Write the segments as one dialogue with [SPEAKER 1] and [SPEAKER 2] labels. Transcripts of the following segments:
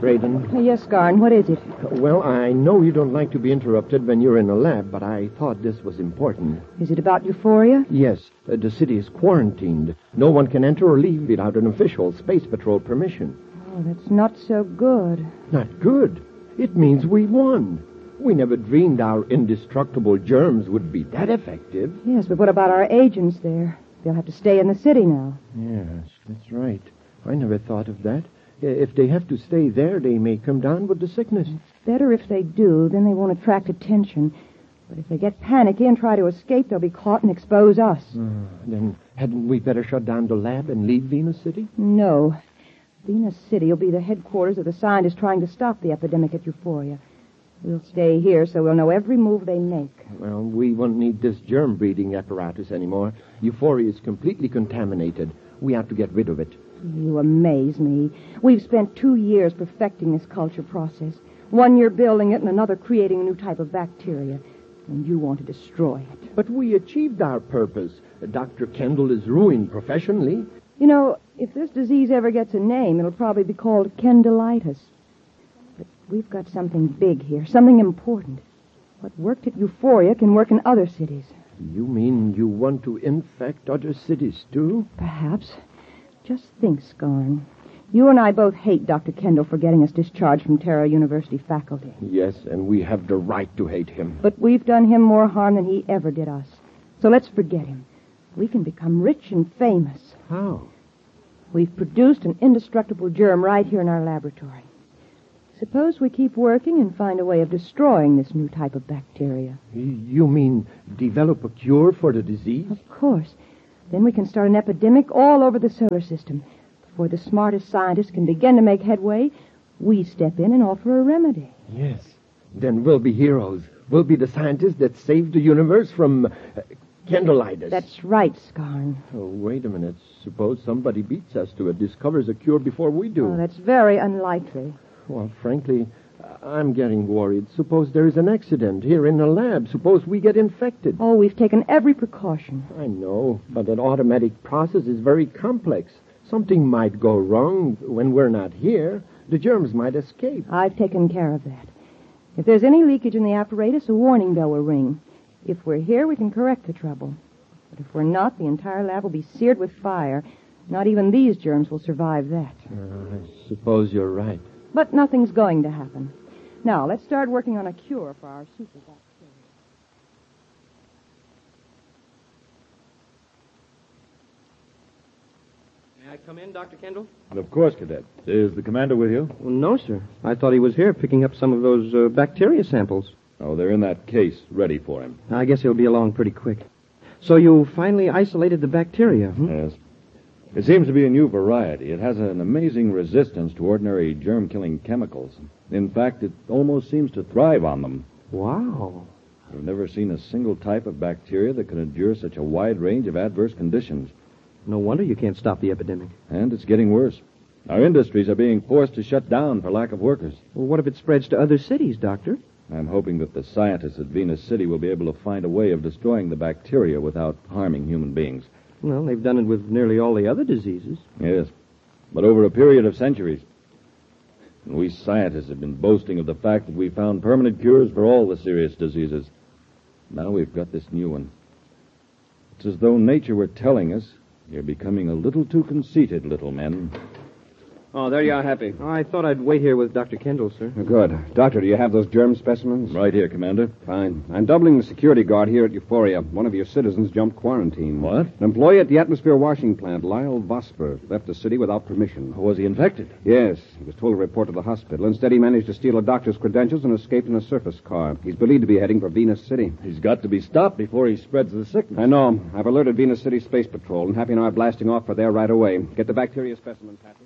[SPEAKER 1] Braden.
[SPEAKER 2] Yes, Garn, what is it?
[SPEAKER 1] Well, I know you don't like to be interrupted when you're in a lab, but I thought this was important.
[SPEAKER 2] Is it about Euphoria?
[SPEAKER 1] Yes, the city is quarantined. No one can enter or leave without an official Space Patrol permission.
[SPEAKER 2] Oh, that's not so good.
[SPEAKER 1] Not good. It means we won. We never dreamed our indestructible germs would be that effective.
[SPEAKER 2] Yes, but what about our agents there? They'll have to stay in the city now.
[SPEAKER 1] Yes, that's right. I never thought of that. If they have to stay there, they may come down with the sickness.
[SPEAKER 2] Better if they do, then they won't attract attention. But if they get panicky and try to escape, they'll be caught and expose us.
[SPEAKER 1] Then hadn't we better shut down the lab and leave Venus City?
[SPEAKER 2] No. Venus City will be the headquarters of the scientists trying to stop the epidemic at Euphoria. We'll stay here so we'll know every move they make.
[SPEAKER 1] Well, we won't need this germ-breeding apparatus anymore. Euphoria is completely contaminated. We have to get rid of it.
[SPEAKER 2] You amaze me. We've spent 2 years perfecting this culture process. 1 year building it and another creating a new type of bacteria. And you want to destroy it.
[SPEAKER 1] But we achieved our purpose. Dr. Kendall is ruined professionally.
[SPEAKER 2] You know, if this disease ever gets a name, it'll probably be called Kendallitis. But we've got something big here, something important. What worked at Euphoria can work in other cities.
[SPEAKER 1] You mean you want to infect other cities, too?
[SPEAKER 2] Perhaps. Just think, Scarn. You and I both hate Dr. Kendall for getting us discharged from Terra University faculty.
[SPEAKER 1] Yes, and we have the right to hate him.
[SPEAKER 2] But we've done him more harm than he ever did us. So let's forget him. We can become rich and famous.
[SPEAKER 1] How?
[SPEAKER 2] We've produced an indestructible germ right here in our laboratory. Suppose we keep working and find a way of destroying this new type of bacteria.
[SPEAKER 1] You mean develop a cure for the disease?
[SPEAKER 2] Of course. Then we can start an epidemic all over the solar system. Before the smartest scientists can begin to make headway, we step in and offer a remedy.
[SPEAKER 1] Yes. Then we'll be heroes. We'll be the scientists that saved the universe from Kendallitis.
[SPEAKER 2] That's right, Scarn.
[SPEAKER 1] Oh, wait a minute. Suppose somebody beats us to it, discovers a cure before we do.
[SPEAKER 2] Oh, that's very unlikely.
[SPEAKER 1] Well, frankly, I'm getting worried. Suppose there is an accident here in the lab. Suppose we get infected.
[SPEAKER 2] Oh, we've taken every precaution.
[SPEAKER 1] I know, but an automatic process is very complex. Something might go wrong when we're not here. The germs might escape.
[SPEAKER 2] I've taken care of that. If there's any leakage in the apparatus, a warning bell will ring. If we're here, we can correct the trouble. But if we're not, the entire lab will be seared with fire. Not even these germs will survive that.
[SPEAKER 1] I suppose you're right.
[SPEAKER 2] But nothing's going to happen. Now, let's start working on a cure for our super bacteria.
[SPEAKER 3] May I come in, Dr. Kendall?
[SPEAKER 4] Of course, Cadet. Is the commander with you?
[SPEAKER 3] Well, no, sir. I thought he was here picking up some of those bacteria samples.
[SPEAKER 4] Oh, they're in that case, ready for him.
[SPEAKER 3] I guess he'll be along pretty quick. So you finally isolated the bacteria, hmm?
[SPEAKER 4] Yes. It seems to be a new variety. It has an amazing resistance to ordinary germ-killing chemicals. In fact, it almost seems to thrive on them.
[SPEAKER 3] Wow.
[SPEAKER 4] We've never seen a single type of bacteria that can endure such a wide range of adverse conditions.
[SPEAKER 3] No wonder you can't stop the epidemic.
[SPEAKER 4] And it's getting worse. Our industries are being forced to shut down for lack of workers.
[SPEAKER 3] Well, what if it spreads to other cities, Doctor?
[SPEAKER 4] I'm hoping that the scientists at Venus City will be able to find a way of destroying the bacteria without harming human beings.
[SPEAKER 3] Well, they've done it with nearly all the other diseases.
[SPEAKER 4] Yes, but over a period of centuries. And we scientists have been boasting of the fact that we found permanent cures for all the serious diseases. Now we've got this new one. It's as though nature were telling us, you're becoming a little too conceited, little men.
[SPEAKER 3] Oh, there you are, Happy. Oh, I thought I'd wait here with Dr. Kendall, sir.
[SPEAKER 5] Good. Doctor, do you have those germ specimens?
[SPEAKER 4] Right here, Commander.
[SPEAKER 5] Fine. I'm doubling the security guard here at Euphoria. One of your citizens jumped quarantine.
[SPEAKER 4] What?
[SPEAKER 5] An employee at the atmosphere washing plant, Lyle Vosper, left the city without permission.
[SPEAKER 4] Was he infected?
[SPEAKER 5] Yes. He was told to report to the hospital. Instead, he managed to steal a doctor's credentials and escaped in a surface car. He's believed to be heading for Venus City.
[SPEAKER 4] He's got to be stopped before he spreads the sickness.
[SPEAKER 5] I know. I've alerted Venus City Space Patrol, and Happy and I are blasting off for there right away. Get the bacteria specimens, Happy.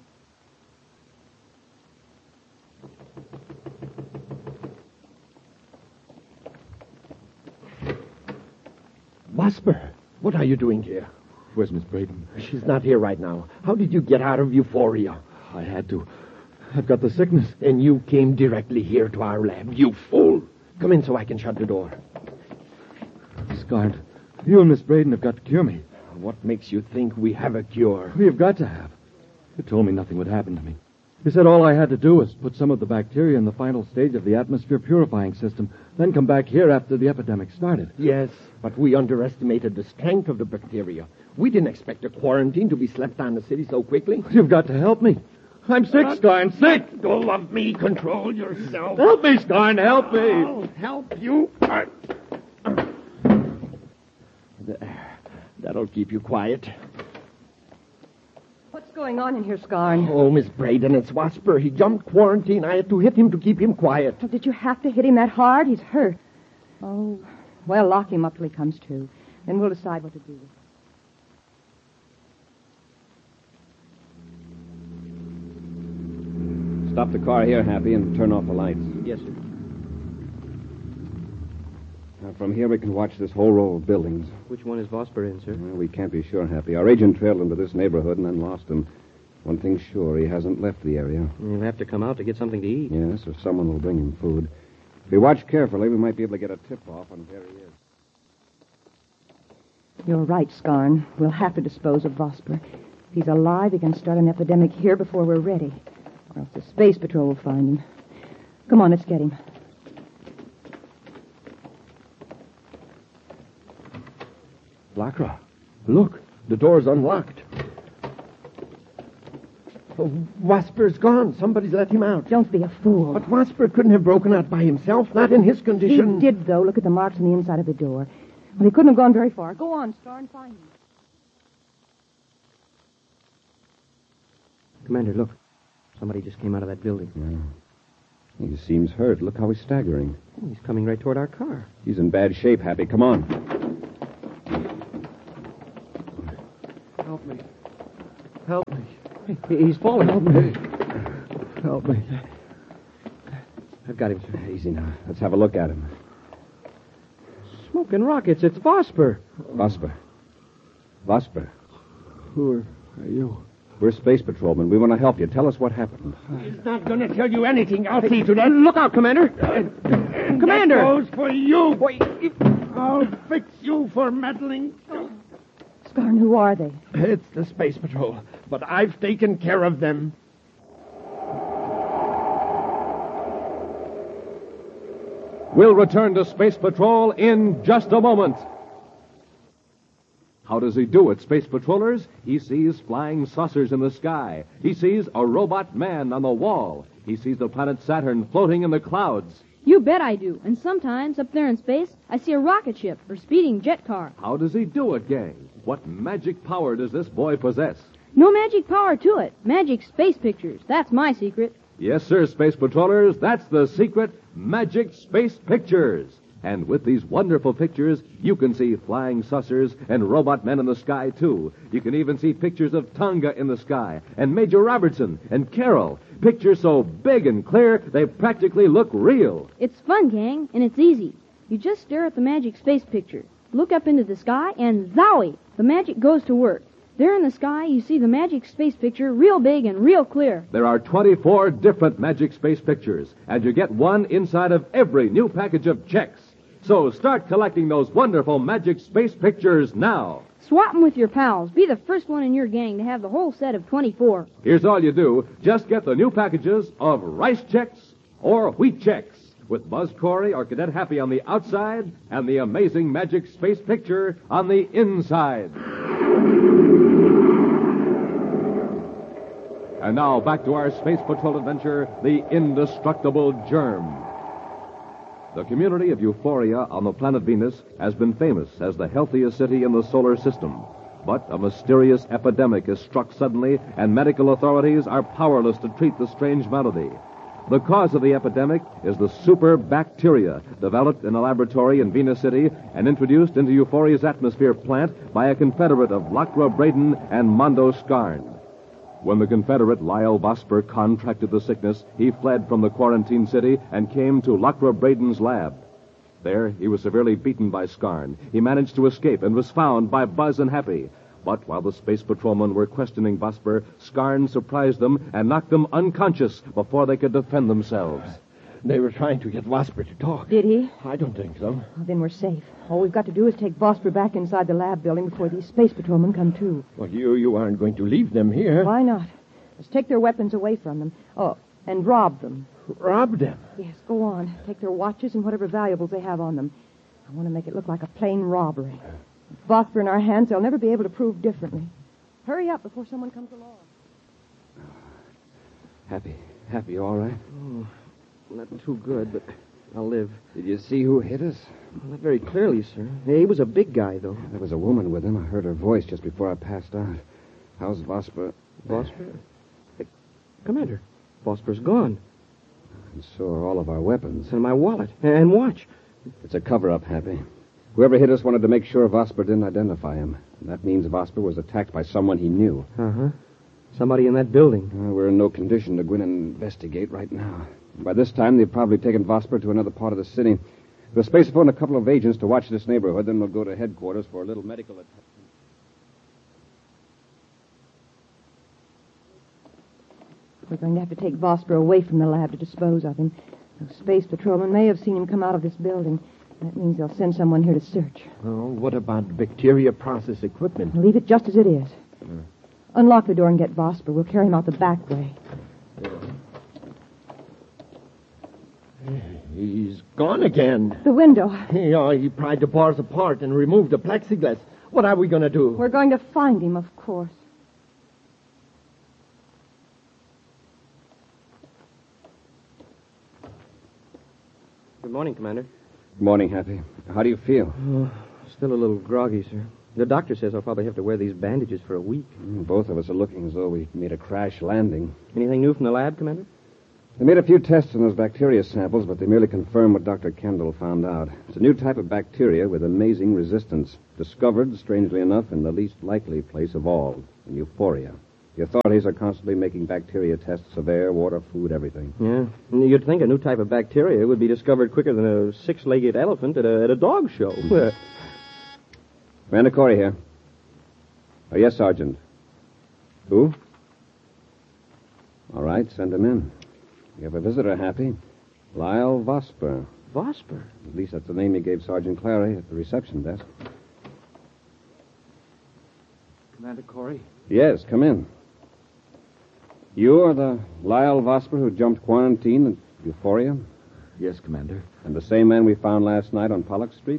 [SPEAKER 1] Vosper, what are you doing here?
[SPEAKER 4] Where's Miss Braden?
[SPEAKER 1] She's not here right now. How did you get out of Euphoria?
[SPEAKER 4] I had to. I've got the sickness.
[SPEAKER 1] And you came directly here to our lab, you fool. Come in so I can shut the door.
[SPEAKER 4] Scarred. You and Miss Braden have got to cure me.
[SPEAKER 1] What makes you think we have a cure?
[SPEAKER 4] We have got to have. You told me nothing would happen to me. He said all I had to do was put some of the bacteria in the final stage of the atmosphere purifying system, then come back here after the epidemic started.
[SPEAKER 1] Yes, but we underestimated the strength of the bacteria. We didn't expect a quarantine to be slapped on the city so quickly.
[SPEAKER 4] You've got to help me. I'm sick, Scarn, sick.
[SPEAKER 1] Let go of me. Control yourself.
[SPEAKER 4] Help me, Scarn, help me.
[SPEAKER 1] I'll help you. That'll keep you quiet.
[SPEAKER 2] What's going on in here, Scarn?
[SPEAKER 1] Oh, Miss Braden, it's Wasper. He jumped quarantine. I had to hit him to keep him quiet.
[SPEAKER 2] Oh, did you have to hit him that hard? He's hurt. Oh, well, lock him up till he comes to. Then we'll decide what to do with him.
[SPEAKER 5] Stop the car here, Happy, and turn off the lights.
[SPEAKER 1] Yes, sir.
[SPEAKER 5] Now, from here, we can watch this whole row of buildings.
[SPEAKER 3] Which one is Vosper in, sir?
[SPEAKER 5] Well, we can't be sure, Happy. Our agent trailed him to this neighborhood and then lost him. One thing's sure, he hasn't left the area.
[SPEAKER 3] He'll have to come out to get something to eat.
[SPEAKER 5] Yes, or someone will bring him food. If we watch carefully, we might be able to get a tip-off on where he is.
[SPEAKER 2] You're right, Scarn. We'll have to dispose of Vosper. If he's alive, he can start an epidemic here before we're ready. Or else the Space Patrol will find him. Come on, let's get him.
[SPEAKER 1] Lacra, look. The door's unlocked. Oh, Wasper's gone. Somebody's let him out.
[SPEAKER 2] Don't be a fool.
[SPEAKER 1] But Wasper couldn't have broken out by himself, not in his
[SPEAKER 2] He
[SPEAKER 1] condition.
[SPEAKER 2] did, though. Look at the marks on the inside of the door. Well, he couldn't have gone very far. Go on, Scarn, find him.
[SPEAKER 3] Commander, look. Somebody just came out of that building.
[SPEAKER 5] Yeah. He seems hurt. Look how he's staggering.
[SPEAKER 3] He's coming right toward our car.
[SPEAKER 5] He's in bad shape, Happy. Come on.
[SPEAKER 1] Help me. Help me.
[SPEAKER 3] He's falling.
[SPEAKER 1] Help me. Help me.
[SPEAKER 3] I've got him, sir.
[SPEAKER 5] Easy now. Let's have a look at him.
[SPEAKER 3] Smoking rockets. It's Vosper.
[SPEAKER 5] Vosper. Vosper.
[SPEAKER 1] Who are you?
[SPEAKER 5] We're space patrolmen. We want to help you. Tell us what happened.
[SPEAKER 1] He's not going to tell you anything. I'll see to that.
[SPEAKER 3] Look out, Commander. Commander!
[SPEAKER 1] That goes for you. I'll fix you for meddling.
[SPEAKER 2] Scarn, who are they?
[SPEAKER 1] It's the Space Patrol, but I've taken care of them.
[SPEAKER 6] We'll return to Space Patrol in just a moment. How does he do it, Space Patrollers? He sees flying saucers in the sky. He sees a robot man on the wall. He sees the planet Saturn floating in the clouds.
[SPEAKER 7] You bet I do. And sometimes, up there in space, I see a rocket ship or speeding jet car.
[SPEAKER 6] How does he do it, gang? What magic power does this boy possess?
[SPEAKER 7] No magic power to it. Magic space pictures. That's my secret.
[SPEAKER 6] Yes, sir, Space Patrollers. That's the secret. Magic Space Pictures. And with these wonderful pictures, you can see flying saucers and robot men in the sky, too. You can even see pictures of Tonga in the sky, and Major Robertson, and Carol. Pictures so big and clear, they practically look real.
[SPEAKER 7] It's fun, gang, and it's easy. You just stare at the magic space picture, look up into the sky, and zowie! The magic goes to work. There in the sky, you see the magic space picture real big and real clear.
[SPEAKER 6] There are 24 different Magic Space Pictures, and you get one inside of every new package of checks. So start collecting those wonderful Magic Space Pictures now.
[SPEAKER 7] Swap 'em with your pals. Be the first one in your gang to have the whole set of 24.
[SPEAKER 6] Here's all you do. Just get the new packages of rice checks or wheat checks with Buzz Corey or Cadet Happy on the outside and the amazing Magic Space Picture on the inside. And now back to our Space Patrol adventure, The Indestructible Germ. The community of Euphoria on the planet Venus has been famous as the healthiest city in the solar system. But a mysterious epidemic has struck suddenly, and medical authorities are powerless to treat the strange malady. The cause of the epidemic is the super bacteria developed in a laboratory in Venus City and introduced into Euphoria's atmosphere plant by a confederate of Lacra Braden and Mondo Scarn. When the Confederate Lyle Vosper contracted the sickness, he fled from the quarantine city and came to Lacra Braden's lab. There, he was severely beaten by Scarn. He managed to escape and was found by Buzz and Happy. But while the space patrolmen were questioning Vosper, Scarn surprised them and knocked them unconscious before they could defend themselves.
[SPEAKER 1] They were trying to get Wasper to talk.
[SPEAKER 2] Did he?
[SPEAKER 1] I don't think so.
[SPEAKER 2] Well, then we're safe. All we've got to do is take Vosper back inside the lab building before these space patrolmen come too.
[SPEAKER 1] Well, you aren't going to leave them here.
[SPEAKER 2] Why not? Let's take their weapons away from them. Oh, and rob them.
[SPEAKER 1] Rob them?
[SPEAKER 2] Yes, go on. Take their watches and whatever valuables they have on them. I want to make it look like a plain robbery. With Vosper in our hands, they'll never be able to prove differently. Hurry up before someone comes along.
[SPEAKER 5] Happy, you all right?
[SPEAKER 3] Oh, not too good, but I'll live.
[SPEAKER 5] Did you see who hit us?
[SPEAKER 3] Well, not very clearly, sir. He was a big guy, though.
[SPEAKER 5] There was a woman with him. I heard her voice just before I passed out. How's Vosper?
[SPEAKER 3] Vosper? Hey, Commander, Vosper's gone.
[SPEAKER 5] And so are all of our weapons.
[SPEAKER 3] And my wallet. And watch.
[SPEAKER 5] It's a cover-up, Happy. Whoever hit us wanted to make sure Vosper didn't identify him. And that means Vosper was attacked by someone he knew.
[SPEAKER 3] Uh-huh. Somebody in that building.
[SPEAKER 5] We're in no condition to go in and investigate right now. By this time, they've probably taken Vosper to another part of the city. We'll spacephone a couple of agents to watch this neighborhood, then we'll go to headquarters for a little medical attention.
[SPEAKER 2] We're going to have to take Vosper away from the lab to dispose of him. Those space patrolmen may have seen him come out of this building. That means they'll send someone here to search.
[SPEAKER 1] Oh, what about bacteria process equipment?
[SPEAKER 2] Leave it just as it is. Unlock the door and get Vosper. We'll carry him out the back way.
[SPEAKER 1] He's gone again.
[SPEAKER 2] The window.
[SPEAKER 1] He pried the bars apart and removed the plexiglass. What are we going to do?
[SPEAKER 2] We're going to find him, of course.
[SPEAKER 3] Good morning, Commander.
[SPEAKER 5] Good morning, Happy. How do you feel?
[SPEAKER 3] Oh, still a little groggy, sir. The doctor says I'll probably have to wear these bandages for a week.
[SPEAKER 5] Both of us are looking as though we made a crash landing.
[SPEAKER 3] Anything new from the lab, Commander?
[SPEAKER 5] They made a few tests on those bacteria samples, but they merely confirm what Dr. Kendall found out. It's a new type of bacteria with amazing resistance, discovered, strangely enough, in the least likely place of all, in Euphoria. The authorities are constantly making bacteria tests of air, water, food, everything.
[SPEAKER 3] Yeah. And you'd think a new type of bacteria would be discovered quicker than a six-legged elephant at a dog show.
[SPEAKER 5] Commander Corey here. Oh, yes, Sergeant. Who? All right, send him in. We have a visitor, Happy. Lyle Vosper.
[SPEAKER 3] Vosper?
[SPEAKER 5] At least that's the name he gave Sergeant Clary at the reception desk.
[SPEAKER 4] Commander Corey?
[SPEAKER 5] Yes, come in. You are the Lyle Vosper who jumped quarantine at Euphoria?
[SPEAKER 4] Yes, Commander.
[SPEAKER 5] And the same man we found last night on Pollock Street?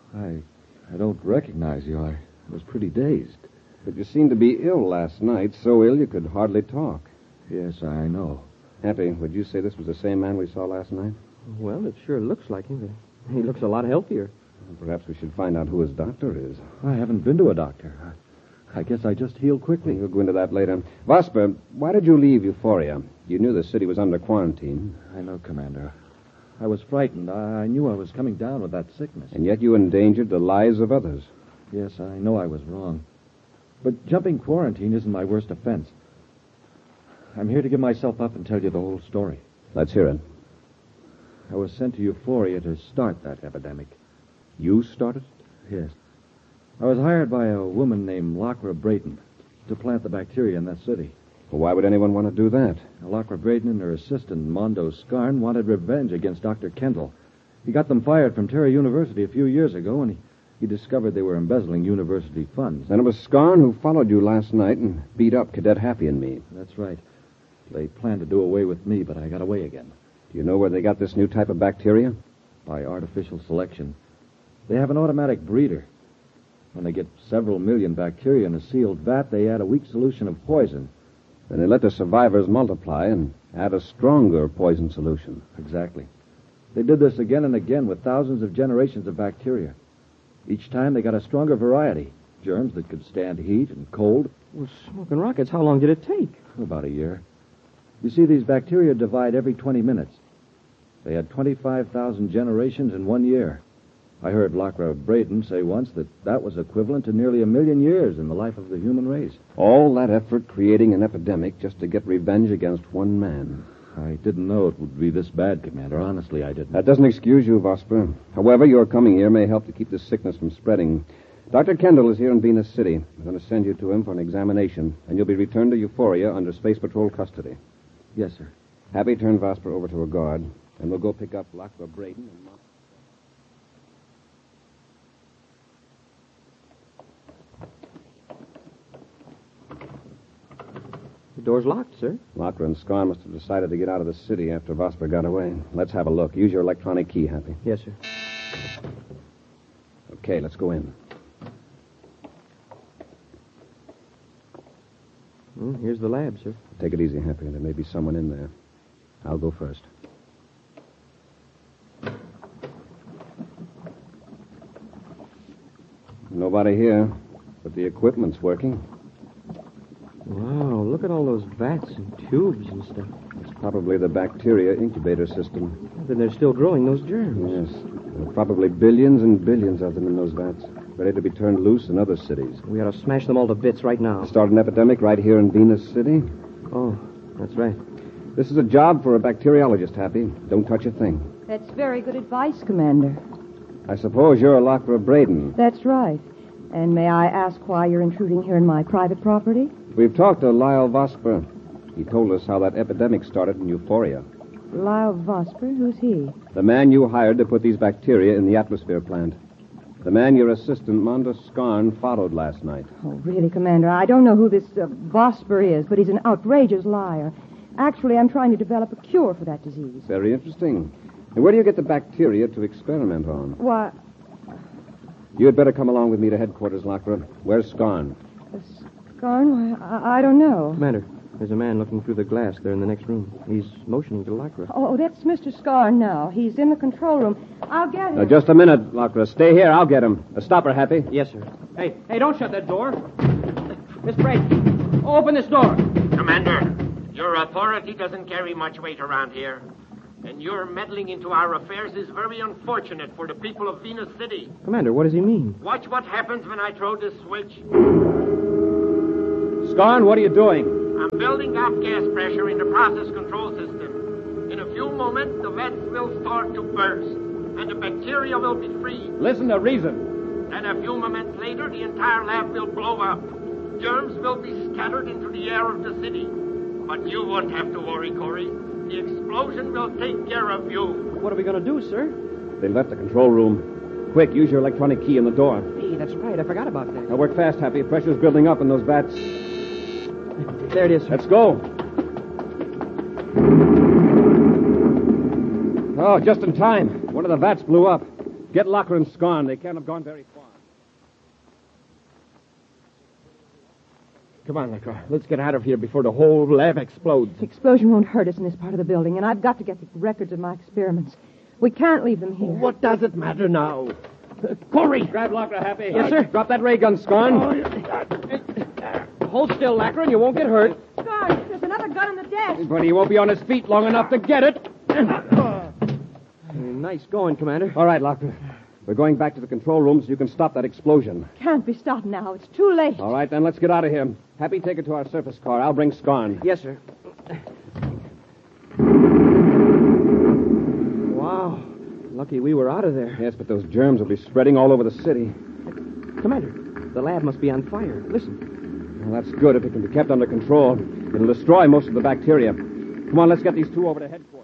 [SPEAKER 4] I don't recognize you. I was pretty dazed.
[SPEAKER 5] But you seemed to be ill last night, so ill you could hardly talk.
[SPEAKER 4] Yes, I know.
[SPEAKER 5] Happy, would you say this was the same man we saw last night?
[SPEAKER 3] Well, it sure looks like him. He looks a lot healthier.
[SPEAKER 5] Perhaps we should find out who his doctor is.
[SPEAKER 4] I haven't been to a doctor. I guess I just healed quickly.
[SPEAKER 5] We'll go into that later. Vosper, why did you leave Euphoria? You knew the city was under quarantine.
[SPEAKER 4] I know, Commander. I was frightened. I knew I was coming down with that sickness.
[SPEAKER 5] And yet you endangered the lives of others.
[SPEAKER 4] Yes, I know I was wrong. But jumping quarantine isn't my worst offense. I'm here to give myself up and tell you the whole story.
[SPEAKER 5] Let's hear it.
[SPEAKER 4] I was sent to Euphoria to start that epidemic.
[SPEAKER 5] You started it?
[SPEAKER 4] Yes. I was hired by a woman named Lachra Brayton to plant the bacteria in that city.
[SPEAKER 5] Well, why would anyone want to do that?
[SPEAKER 4] Now, Lachra Brayton and her assistant, Mondo Scarn, wanted revenge against Dr. Kendall. He got them fired from Terra University a few years ago, and he discovered they were embezzling university funds.
[SPEAKER 5] Then it was Scarn who followed you last night and beat up Cadet Happy and me.
[SPEAKER 4] That's right. They planned to do away with me, but I got away again.
[SPEAKER 5] Do you know where they got this new type of bacteria?
[SPEAKER 4] By artificial selection. They have an automatic breeder. When they get several million bacteria in a sealed vat, they add a weak solution of poison.
[SPEAKER 5] Then they let the survivors multiply and add a stronger poison solution.
[SPEAKER 4] Exactly. They did this again and again with thousands of generations of bacteria. Each time they got a stronger variety. Germs that could stand heat and cold.
[SPEAKER 3] Well, smoking rockets, how long did it take?
[SPEAKER 4] About a year. You see, these bacteria divide every 20 minutes. They had 25,000 generations in 1 year. I heard Lachra Brayton say once that was equivalent to nearly 1 million years in the life of the human race.
[SPEAKER 5] All that effort creating an epidemic just to get revenge against one man.
[SPEAKER 4] I didn't know it would be this bad, Commander. Honestly, I didn't.
[SPEAKER 5] That doesn't excuse you, Vosper. However, your coming here may help to keep this sickness from spreading. Dr. Kendall is here in Venus City. I'm going to send you to him for an examination, and you'll be returned to Euphoria under Space Patrol custody.
[SPEAKER 4] Yes, sir.
[SPEAKER 5] Happy turned Vosper over to a guard, and we'll go pick up Lachra Brayton and
[SPEAKER 3] Door's locked, sir.
[SPEAKER 5] Locker and Scarn must have decided to get out of the city after Vosper got away. Let's have a look. Use your electronic key, Happy.
[SPEAKER 3] Yes, sir.
[SPEAKER 5] Okay, let's go in.
[SPEAKER 3] Here's the lab, sir.
[SPEAKER 5] Take it easy, Happy. There may be someone in there. I'll go first. Nobody here, but the equipment's working.
[SPEAKER 3] Wow, look at all those vats and tubes and stuff.
[SPEAKER 5] It's probably the bacteria incubator system.
[SPEAKER 3] Then they're still growing those germs.
[SPEAKER 5] Yes. There are probably billions and billions of them in those vats, ready to be turned loose in other cities.
[SPEAKER 3] We ought to smash them all to bits right now.
[SPEAKER 5] Start an epidemic right here in Venus City.
[SPEAKER 3] Oh, that's right.
[SPEAKER 5] This is a job for a bacteriologist, Happy. Don't touch a thing.
[SPEAKER 2] That's very good advice, Commander.
[SPEAKER 5] I suppose you're a Lockra Braden.
[SPEAKER 2] That's right. And may I ask why you're intruding here in my private property?
[SPEAKER 5] We've talked to Lyle Vosper. He told us how that epidemic started in Euphoria.
[SPEAKER 2] Lyle Vosper? Who's he?
[SPEAKER 5] The man you hired to put these bacteria in the atmosphere plant. The man your assistant, Monda Scarn, followed last night.
[SPEAKER 2] Oh, really, Commander, I don't know who this Vosper is, but he's an outrageous liar. Actually, I'm trying to develop a cure for that disease.
[SPEAKER 5] Very interesting. And where do you get the bacteria to experiment on?
[SPEAKER 2] Why,
[SPEAKER 5] You had better come along with me to headquarters, Lockra. Where's Scarn?
[SPEAKER 2] Scarn? Why, I don't know.
[SPEAKER 3] Commander, there's a man looking through the glass there in the next room. He's motioning to Lycra.
[SPEAKER 2] Oh, that's Mr. Scarn now. He's in the control room. I'll get him.
[SPEAKER 5] Now, just a minute, Lockra. Stay here. I'll get him. Stop her, Happy.
[SPEAKER 3] Yes, sir.
[SPEAKER 8] Hey, don't shut that door. Miss Braden, open this door.
[SPEAKER 1] Commander, your authority doesn't carry much weight around here. And your meddling into our affairs is very unfortunate for the people of Venus City.
[SPEAKER 3] Commander, what does he mean?
[SPEAKER 1] Watch what happens when I throw this switch.
[SPEAKER 5] Scarn, what are you doing?
[SPEAKER 1] I'm building up gas pressure in the process control system. In a few moments, the vents will start to burst, and the bacteria will be free.
[SPEAKER 5] Listen to reason.
[SPEAKER 1] Then a few moments later, the entire lab will blow up. Germs will be scattered into the air of the city. But you won't have to worry, Corey. The explosion will take care of you.
[SPEAKER 3] What are we going to do, sir?
[SPEAKER 5] They left the control room. Quick, use your electronic key in the door.
[SPEAKER 3] Hey, that's right. I forgot about that.
[SPEAKER 5] Now work fast, Happy. Pressure's building up in those vats.
[SPEAKER 3] There it is, sir.
[SPEAKER 5] Let's go. Oh, just in time. One of the vats blew up. Get Locker and Scarn. They can't have gone very far.
[SPEAKER 1] Come on, Locker. Let's get out of here before the whole lab explodes.
[SPEAKER 2] The explosion won't hurt us in this part of the building, and I've got to get the records of my experiments. We can't leave them here.
[SPEAKER 1] What does it matter now? Corey!
[SPEAKER 5] Grab Locker, Happy.
[SPEAKER 3] Yes, sir.
[SPEAKER 5] Drop that ray gun, Scarn.
[SPEAKER 3] Hold still, Lycra, and you won't get hurt.
[SPEAKER 2] Scarn, there's another gun on the desk.
[SPEAKER 5] But he won't be on his feet long enough to get it.
[SPEAKER 3] Nice going, Commander.
[SPEAKER 5] All right, Locker. We're going back to the control room so you can stop that explosion.
[SPEAKER 2] Can't be stopped now. It's too late.
[SPEAKER 5] All right, then let's get out of here. Happy, take her to our surface car. I'll bring Scarn.
[SPEAKER 3] Yes, sir. Wow. Lucky we were out of there.
[SPEAKER 5] Yes, but those germs will be spreading all over the city.
[SPEAKER 3] Commander, the lab must be on fire. Listen.
[SPEAKER 5] Well, that's good if it can be kept under control. It'll destroy most of the bacteria. Come on, let's get these two over to headquarters.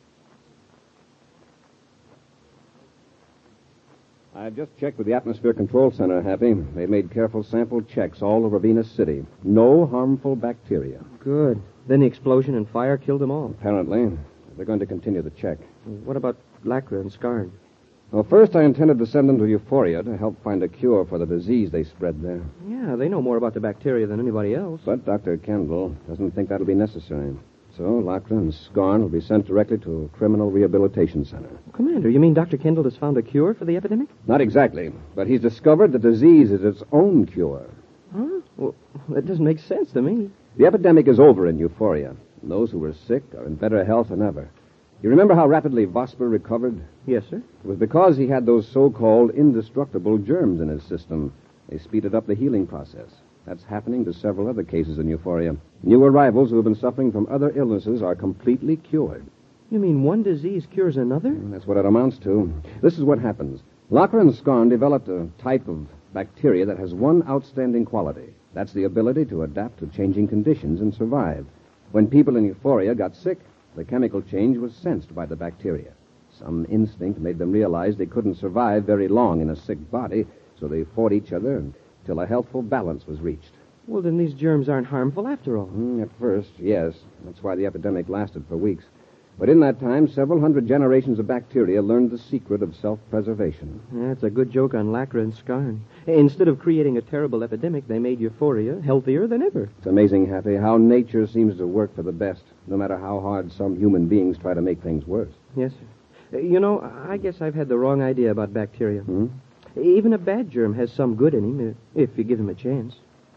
[SPEAKER 5] I've just checked with the Atmosphere Control Center, Happy. They made careful sample checks all over Venus City. No harmful bacteria.
[SPEAKER 3] Good. Then the explosion and fire killed them all.
[SPEAKER 5] Apparently. They're going to continue the check.
[SPEAKER 3] What about Lycra and Scarn?
[SPEAKER 5] Well, first I intended to send them to Euphoria to help find a cure for the disease they spread there.
[SPEAKER 3] Yeah, they know more about the bacteria than anybody else.
[SPEAKER 5] But Dr. Kendall doesn't think that'll be necessary. So Lockra and Scarn will be sent directly to a criminal rehabilitation center.
[SPEAKER 3] Commander, you mean Dr. Kendall has found a cure for the epidemic?
[SPEAKER 5] Not exactly, but he's discovered the disease is its own cure.
[SPEAKER 3] Huh? Well, that doesn't make sense to me.
[SPEAKER 5] The epidemic is over in Euphoria. And those who were sick are in better health than ever. You remember how rapidly Vosper recovered?
[SPEAKER 3] Yes, sir.
[SPEAKER 5] It was because he had those so-called indestructible germs in his system. They speeded up the healing process. That's happening to several other cases in Euphoria. New arrivals who have been suffering from other illnesses are completely cured.
[SPEAKER 3] You mean one disease cures another?
[SPEAKER 5] That's what it amounts to. This is what happens. Locker and Scarn developed a type of bacteria that has one outstanding quality. That's the ability to adapt to changing conditions and survive. When people in Euphoria got sick, the chemical change was sensed by the bacteria. Some instinct made them realize they couldn't survive very long in a sick body, so they fought each other until a healthful balance was reached.
[SPEAKER 3] Well, then these germs aren't harmful after all.
[SPEAKER 5] At first, yes. That's why the epidemic lasted for weeks. But in that time, several hundred generations of bacteria learned the secret of self-preservation.
[SPEAKER 3] That's a good joke on Lacra and Scarn. Instead of creating a terrible epidemic, they made Euphoria healthier than ever.
[SPEAKER 5] It's amazing, Happy, how nature seems to work for the best, no matter how hard some human beings try to make things worse.
[SPEAKER 3] Yes, sir. You know, I guess I've had the wrong idea about bacteria.
[SPEAKER 5] Hmm?
[SPEAKER 3] Even a bad germ has some good in him, if you give him a chance.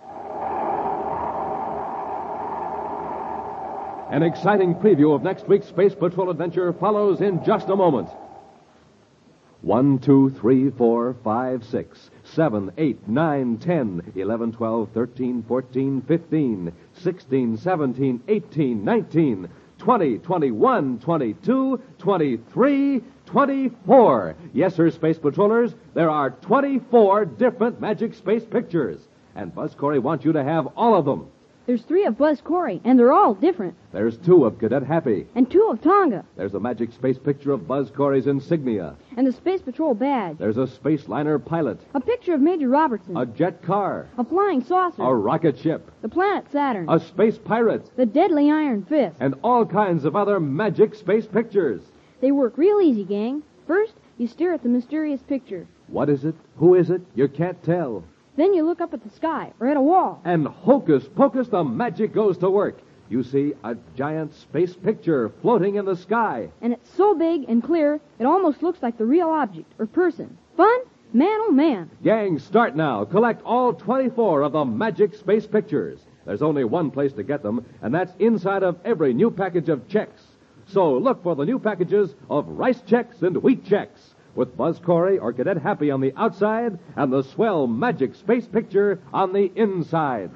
[SPEAKER 6] An exciting preview of next week's Space Patrol adventure follows in just a moment. 1, 2, 3, 4, 5, 6, 7, 8, 9, 10, 11, 12, 13, 14, 15, 16, 17, 18, 19, 20, 21, 22, 23, 24. Yes, sir, Space Patrollers, there are 24 different Magic Space pictures. And Buzz Corey wants you to have all of them.
[SPEAKER 7] There's 3 of Buzz Corey, and they're all different.
[SPEAKER 6] There's 2 of Cadet Happy.
[SPEAKER 7] And 2 of Tonga.
[SPEAKER 6] There's a Magic Space picture of Buzz Corey's insignia.
[SPEAKER 7] And the Space Patrol badge.
[SPEAKER 6] There's a Space Liner pilot.
[SPEAKER 7] A picture of Major Robertson.
[SPEAKER 6] A jet car.
[SPEAKER 7] A flying saucer.
[SPEAKER 6] A rocket ship.
[SPEAKER 7] The planet Saturn.
[SPEAKER 6] A space pirate.
[SPEAKER 7] The deadly Iron Fist.
[SPEAKER 6] And all kinds of other Magic Space pictures.
[SPEAKER 7] They work real easy, gang. First, you stare at the mysterious picture.
[SPEAKER 6] What is it? Who is it? You can't tell.
[SPEAKER 7] Then you look up at the sky or at a wall.
[SPEAKER 6] And hocus pocus, the magic goes to work. You see a giant space picture floating in the sky.
[SPEAKER 7] And it's so big and clear, it almost looks like the real object or person. Fun? Man, oh man.
[SPEAKER 6] Gang, start now. Collect all 24 of the Magic Space pictures. There's only one place to get them, and that's inside of every new package of checks. So look for the new packages of rice checks and wheat checks, with Buzz Corey or Cadet Happy on the outside and the swell Magic Space picture on the inside.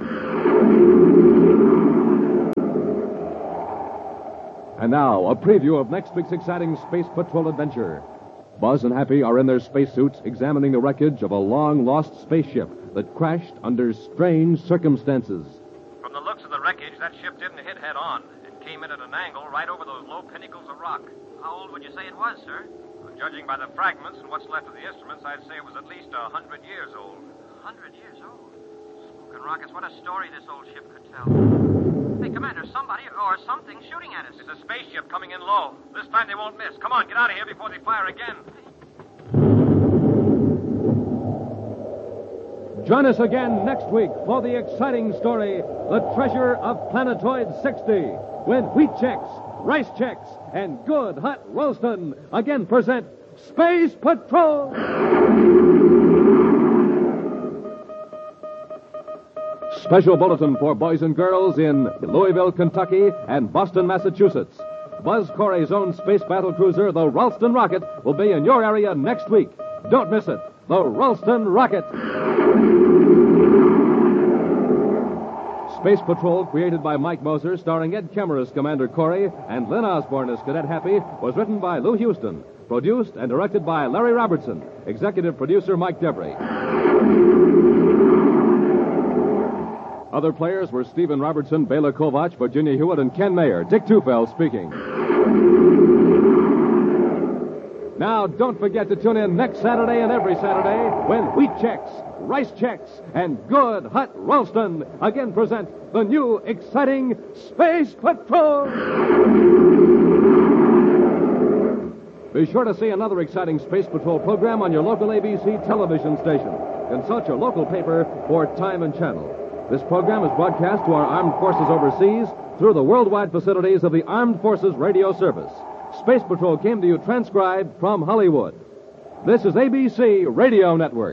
[SPEAKER 6] And now, a preview of next week's exciting Space Patrol adventure. Buzz and Happy are in their spacesuits examining the wreckage of a long-lost spaceship that crashed under strange circumstances.
[SPEAKER 9] From the looks of the wreckage, that ship didn't hit head-on. It came in at an angle right over those low pinnacles of rock. How old would you say it was, sir? Well, judging by the fragments and what's left of the instruments, I'd say it was at least 100 years old. 100 years old? Smoking rockets, what a story this old ship could tell. Hey, Commander, somebody or something shooting at us.
[SPEAKER 1] It's a spaceship coming in low. This time they won't miss. Come on, get out of here before they fire again.
[SPEAKER 6] Join us again next week for the exciting story, The Treasure of Planetoid 60, when Wheat Checks, Rice Checks, and Good Hot Roastin' again present Space Patrol! Special bulletin for boys and girls in Louisville, Kentucky, and Boston, Massachusetts. Buzz Corey's own space battle cruiser, the Ralston Rocket, will be in your area next week. Don't miss it. The Ralston Rocket. Space Patrol, created by Mike Moser, starring Ed Kemmer as Commander Corey and Lynn Osborne as Cadet Happy, was written by Lou Houston, produced and directed by Larry Robertson, executive producer Mike Debris. Other players were Stephen Robertson, Bela Kovac, Virginia Hewitt, and Ken Mayer. Dick Tufeld speaking. Now, don't forget to tune in next Saturday and every Saturday when Wheat Checks, Rice Checks, and Good Hot Ralston again present the new exciting Space Patrol. Be sure to see another exciting Space Patrol program on your local ABC television station. Consult your local paper for time and channel. This program is broadcast to our armed forces overseas through the worldwide facilities of the Armed Forces Radio Service. Space Patrol came to you transcribed from Hollywood. This is ABC Radio Network.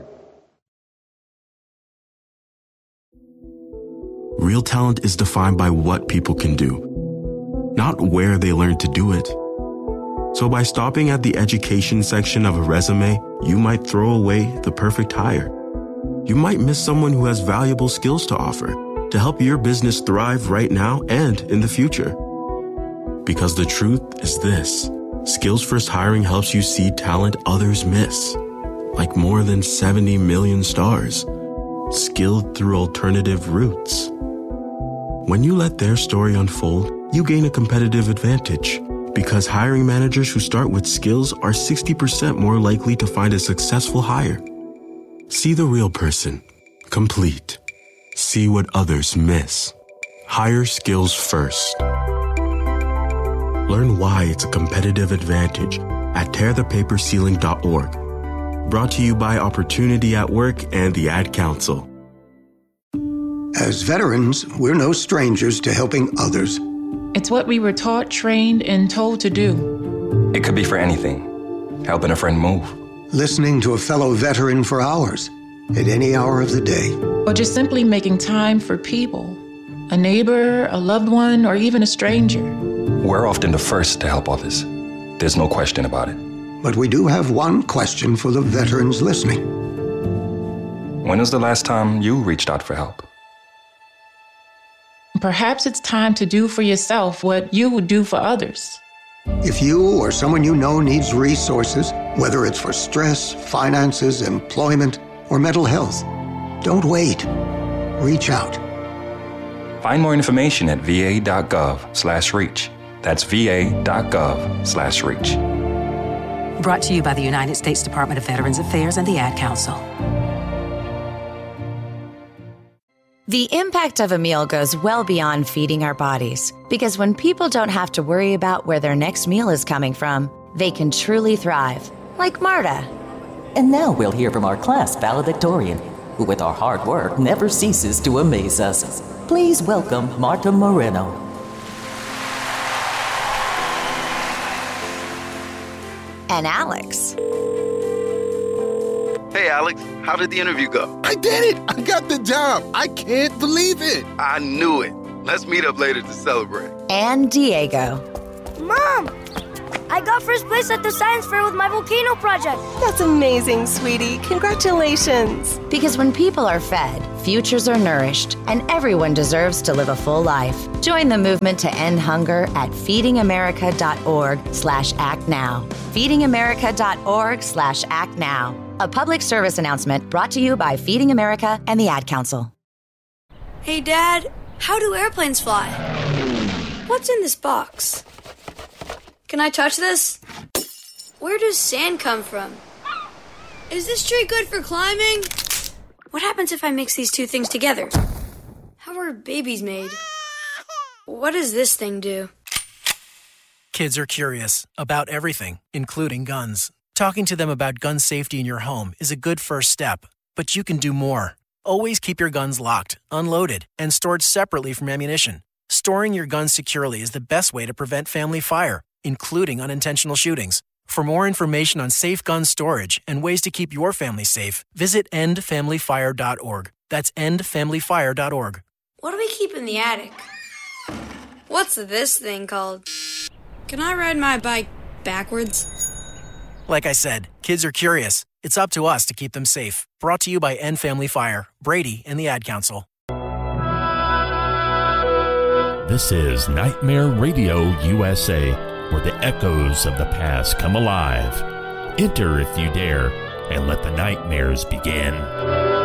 [SPEAKER 10] Real talent is defined by what people can do, not where they learn to do it. So by stopping at the education section of a resume, you might throw away the perfect hire. You might miss someone who has valuable skills to offer to help your business thrive right now and in the future. Because the truth is this: Skills First Hiring helps you see talent others miss, like more than 70 million stars, skilled through alternative routes. When you let their story unfold, you gain a competitive advantage, because hiring managers who start with skills are 60% more likely to find a successful hire. See the real person, complete, see what others miss. Hire skills first. Learn why it's a competitive advantage at tearthepaperceiling.org. Brought to you by Opportunity at Work and the Ad Council.
[SPEAKER 11] As veterans, we're no strangers to helping others.
[SPEAKER 12] It's what we were taught, trained, and told to do.
[SPEAKER 13] It could be for anything. Helping a friend move.
[SPEAKER 11] Listening to a fellow veteran for hours, at any hour of the day.
[SPEAKER 12] Or just simply making time for people. A neighbor, a loved one, or even a stranger.
[SPEAKER 13] We're often the first to help others. There's no question about it.
[SPEAKER 11] But we do have one question for the veterans listening.
[SPEAKER 13] When was the last time you reached out for help?
[SPEAKER 12] Perhaps it's time to do for yourself what you would do for others.
[SPEAKER 11] If you or someone you know needs resources, whether it's for stress, finances, employment, or mental health, don't wait. Reach out.
[SPEAKER 13] Find more information at va.gov/reach. That's va.gov/reach.
[SPEAKER 14] Brought to you by the United States Department of Veterans Affairs and the Ad Council.
[SPEAKER 15] The impact of a meal goes well beyond feeding our bodies, because when people don't have to worry about where their next meal is coming from, they can truly thrive, like Marta.
[SPEAKER 16] And now we'll hear from our class valedictorian, who with our hard work never ceases to amaze us. Please welcome Marta Moreno.
[SPEAKER 15] And Alex.
[SPEAKER 17] Hey, Alex, how did the interview go?
[SPEAKER 18] I did it! I got the job! I can't believe it!
[SPEAKER 17] I knew it. Let's meet up later to celebrate.
[SPEAKER 15] And Diego.
[SPEAKER 19] Mom! I got first place at the science fair with my volcano project.
[SPEAKER 20] That's amazing, sweetie. Congratulations.
[SPEAKER 15] Because when people are fed, futures are nourished, and everyone deserves to live a full life. Join the movement to end hunger at feedingamerica.org/actnow. feedingamerica.org/actnow. A public service announcement brought to you by Feeding America and the Ad Council.
[SPEAKER 19] Hey, Dad, how do airplanes fly? What's in this box? Can I touch this? Where does sand come from? Is this tree good for climbing? What happens if I mix these two things together? How are babies made? What does this thing do?
[SPEAKER 21] Kids are curious about everything, including guns. Talking to them about gun safety in your home is a good first step, but you can do more. Always keep your guns locked, unloaded, and stored separately from ammunition. Storing your guns securely is the best way to prevent family fire, including unintentional shootings. For more information on safe gun storage and ways to keep your family safe, visit endfamilyfire.org. That's endfamilyfire.org.
[SPEAKER 19] What do we keep in the attic? What's this thing called? Can I ride my bike backwards?
[SPEAKER 21] Like I said, kids are curious. It's up to us to keep them safe. Brought to you by End Family Fire, Brady, and the Ad Council.
[SPEAKER 22] This is Nightmare Radio USA, where the echoes of the past come alive. Enter if you dare, and let the nightmares begin.